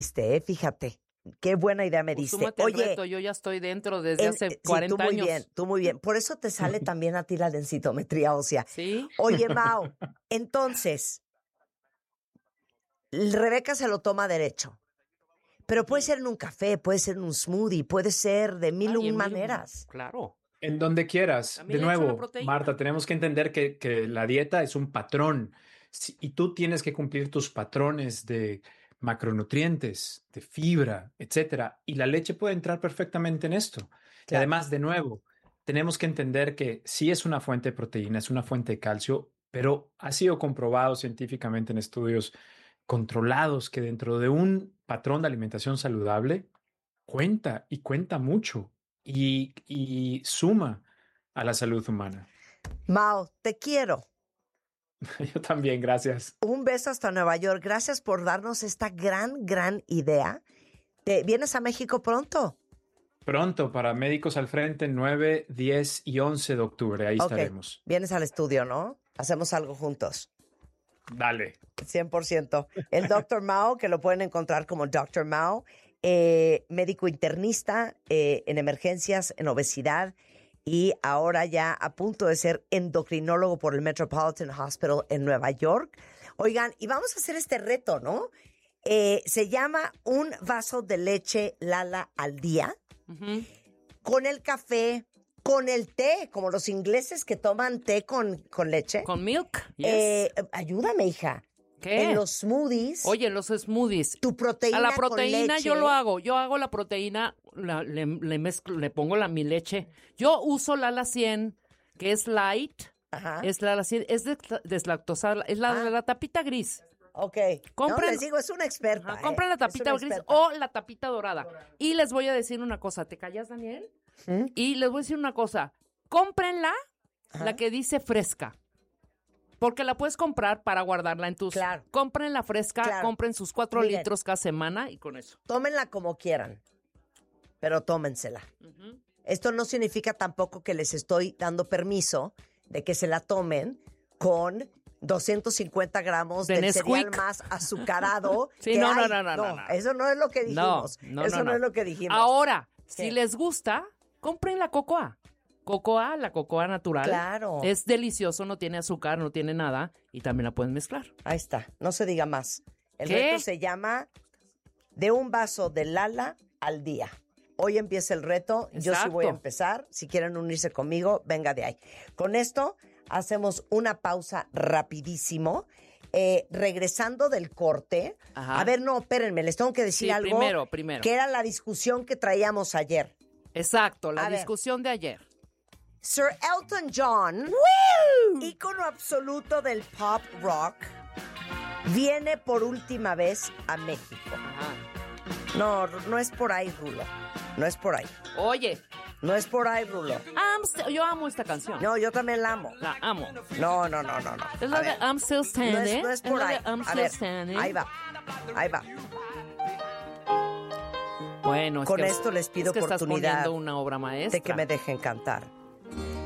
Fíjate. Qué buena idea me diste. Súmate al Oye, reto, yo ya estoy dentro desde hace 40 tú muy años. bien, tú muy bien. Por eso te sale también a ti la densitometría ósea. Sí. Oye, Mao, entonces, Rebeca se lo toma derecho. Pero puede ser en un café, puede ser en un smoothie, puede ser de mil y un maneras. Claro. En donde quieras. También De le echo la nuevo, proteína. Marta, tenemos que entender que la dieta es un patrón y tú tienes que cumplir tus patrones de macronutrientes, de fibra, etcétera. Y la leche puede entrar perfectamente en esto. Y Claro. además, de nuevo, tenemos que entender que sí es una fuente de proteína, es una fuente de calcio, pero ha sido comprobado científicamente en estudios controlados que dentro de un patrón de alimentación saludable cuenta y cuenta mucho y suma a la salud humana. Mao, te quiero. Yo también, gracias. Un beso hasta Nueva York. Gracias por darnos esta gran idea. ¿Vienes a México pronto? Pronto, para Médicos al Frente, 9, 10 y 11 de octubre. Ahí estaremos. Vienes al estudio, ¿no? Hacemos algo juntos. Dale. 100%. El Dr. Mao, que lo pueden encontrar como Dr. Mao, médico internista en emergencias, en obesidad, y ahora ya a punto de ser endocrinólogo por el Metropolitan Hospital en Nueva York. Oigan, y vamos a hacer este reto, ¿no? Se llama un vaso de leche Lala al día, con el café, con el té, como los ingleses que toman té con leche. ¿Con milk? Yes. Ayúdame, hija. ¿Qué? En los smoothies. Oye, en los smoothies. Tu proteína a la con proteína leche. yo lo hago. Yo hago la proteína, le mezclo, le pongo mi leche. Yo uso Lala 100, que es light. Ajá. Es Lala 100, es deslactosada, es la de la tapita gris. Ok. Compren, no, les digo, es una experta. compren la tapita gris o la tapita dorada. Y les voy a decir una cosa. ¿Te callas, Daniel? Y les voy a decir una cosa. Cómprenla, la que dice fresca. Porque la puedes comprar para guardarla en tus... Claro. Compren la fresca, Claro. compren sus 4 Miren. litros cada semana y con eso. Tómenla como quieran, pero tómensela. Esto no significa tampoco que les estoy dando permiso de que se la tomen con 250 gramos De del Nesquik. cereal más azucarado. Sí, que no, hay. no. Eso no es lo que dijimos. No es lo que dijimos. Ahora, ¿Qué? si les gusta, compren la cocoa. La cocoa natural. Claro. Es delicioso, no tiene azúcar, no tiene nada. Y también la pueden mezclar. Ahí está, no se diga más. El ¿Qué? reto se llama de un vaso de Lala al día. Hoy empieza el reto, yo sí Exacto. voy a empezar. Si quieren unirse conmigo, venga de ahí. Con esto hacemos una pausa rapidísimo. Regresando del corte. Ajá. A ver, no, espérenme, les tengo que decir Sí, algo. primero. Que era la discusión que traíamos ayer. Exacto, la A ver. discusión de ayer. Sir Elton John, ícono absoluto del pop rock, viene por última vez a México. Ajá. No es por ahí, Rulo. No es por ahí. Oye, No es por ahí, Rulo. yo amo esta canción. No, yo también la amo. La amo. No. Es la A de ver, I'm Still Standing. no es por la ahí. de I'm A Still ver, Standing. ahí va. Bueno, Con esto les pido es que oportunidad estás poniendo una obra maestra. de que me dejen cantar.